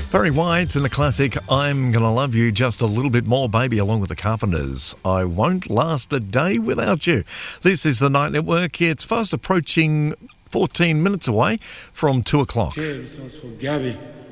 Barry White and the classic I'm Gonna Love You Just a Little Bit More, Baby, along with the Carpenters. I won't last a day without you. This is the Night Network. It's fast approaching 14 minutes away from 2 o'clock. Okay, this one's for Gabby.